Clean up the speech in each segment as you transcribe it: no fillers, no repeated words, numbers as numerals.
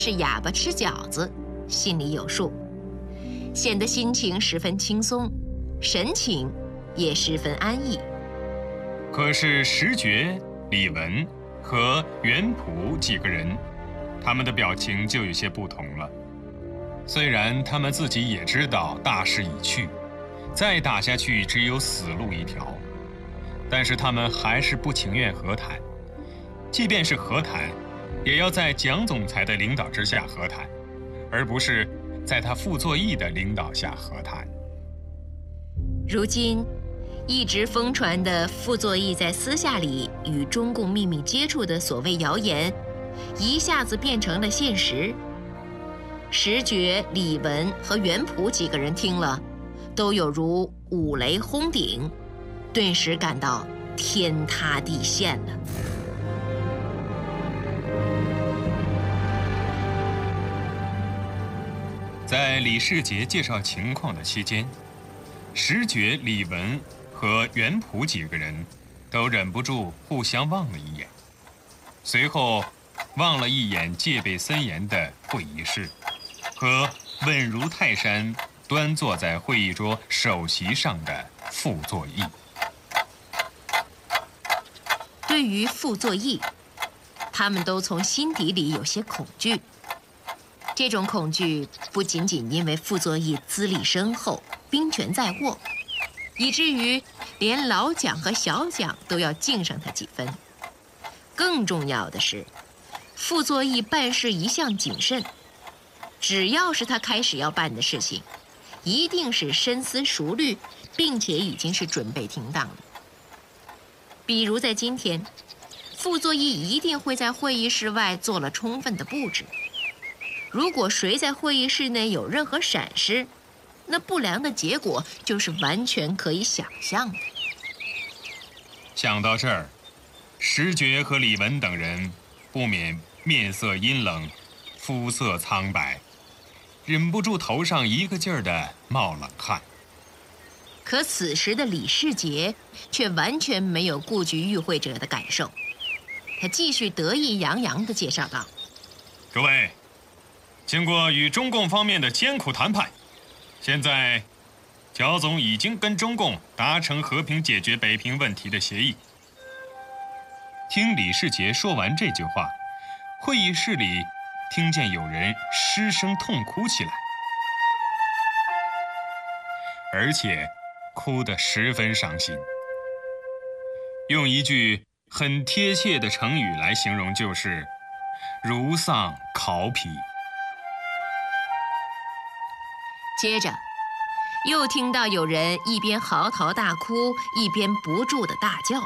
是哑巴吃饺子，心里有数，显得心情十分轻松，神情也十分安逸。 可是石觉、李文和袁普几个人，他们的表情就有些不同了。虽然他们自己也知道大势已去，再打下去只有死路一条，但是他们还是不情愿和谈。即便是和谈，也要在蒋总裁的领导之下和谈，而不是在他傅作义的领导下和谈。 如今，一直疯传的傅作义在私下里与中共秘密接触的所谓谣言，一下子变成了现实。石觉、李文和袁普几个人听了，都有如五雷轰顶，顿时感到天塌地陷了。 在李世杰介绍情况的期间，石觉、李文和袁普几个人都忍不住互相望了一眼，随后望了一眼戒备森严的会议室和稳如泰山端坐在会议桌首席上的傅作义。 对于傅作义，他们都从心底里有些恐惧。这种恐惧不仅仅因为傅作义资历深厚，兵权在握，以至于连老蒋和小蒋都要敬上他几分。更重要的是，傅作义办事一向谨慎，只要是他开始要办的事情，一定是深思熟虑，并且已经是准备停当的。比如在今天，傅作义一定会在会议室外做了充分的布置。如果谁在会议室内有任何闪失，那不良的结果就是完全可以想象的。 想到这儿，石觉和李文等人不免面色阴冷，肤色苍白，忍不住头上一个劲儿地冒冷汗。 可此时的李世杰却完全没有顾及与会者的感受，他继续得意洋洋地介绍道： 各位，经过与中共方面的艰苦谈判，现在蒋总已经跟中共达成和平解决北平问题的协议。听李世杰说完这句话，会议室里听见有人失声痛哭起来，而且哭得十分伤心。用一句很贴切的成语来形容，就是如丧考妣。 接着又听到有人一边嚎啕大哭，一边不住地大叫：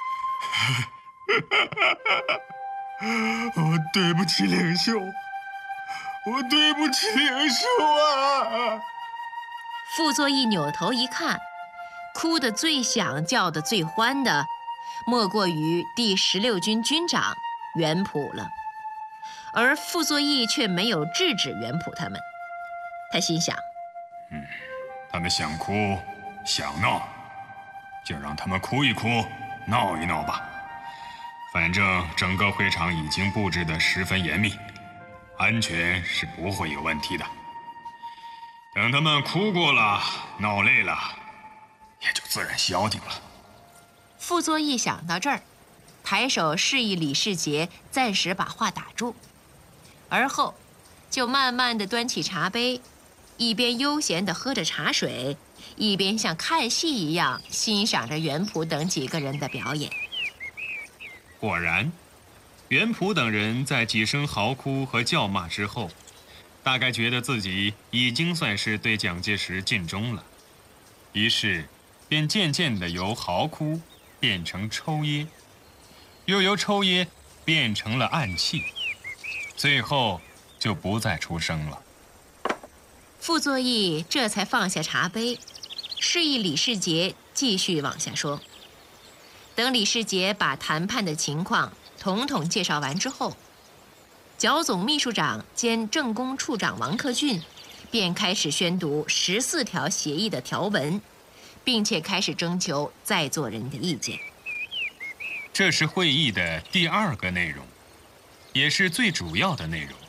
我对不起领袖，我对不起领袖啊！ 傅作义扭头一看，哭得最响、叫得最欢的，莫过于第16军军长袁普了。而傅作义却没有制止袁普他们。他心想： 他们想哭想闹，就让他们哭一哭，闹一闹吧。反正整个会场已经布置得十分严密，安全是不会有问题的。等他们哭过了，闹累了，也就自然消停了。 傅作义想到这儿，抬手示意李世杰暂时把话打住，而后就慢慢地端起茶杯，一边悠闲地喝着茶水，一边像看戏一样欣赏着袁普等几个人的表演。 果然，袁普等人在几声嚎哭和叫骂之后，大概觉得自己已经算是对蒋介石尽忠了，于是便渐渐地由嚎哭变成抽噎，又由抽噎变成了暗气，最后就不再出声了。 傅作义这才放下茶杯，示意李世杰继续往下说。等李世杰把谈判的情况统统介绍完之后，剿总秘书长兼政工处长王克俊便开始宣读14条协议的条文，并且开始征求在座人的意见。 这是会议的第2个内容，也是最主要的内容。